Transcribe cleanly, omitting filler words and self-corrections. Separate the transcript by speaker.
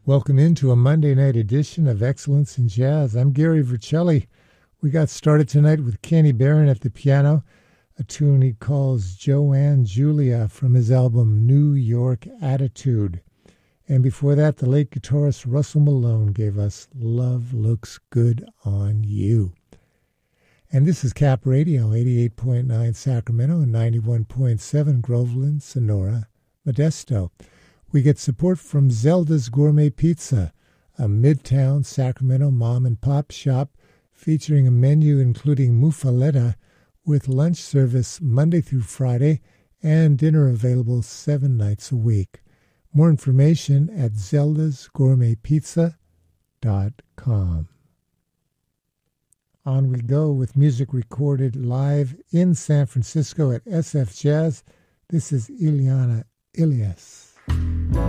Speaker 1: Welcome into a Monday night edition of Excellence in Jazz. I'm Gary Vercelli. We got started tonight with Kenny Barron at the piano, a tune he calls Joanne Julia from his album New York Attitude. And before that, the late guitarist Russell Malone gave us Love Looks Good on You. And this is Cap Radio, 88.9 Sacramento and 91.7 Groveland, Sonora, Modesto. We get support from Zelda's Gourmet Pizza, a Midtown Sacramento mom and pop shop featuring a menu including muffaletta with lunch service Monday through Friday and dinner available 7 nights a week. More information at zeldasgourmetpizza.com. On we go with music recorded live in San Francisco at SF Jazz. This is Ileana Ilias.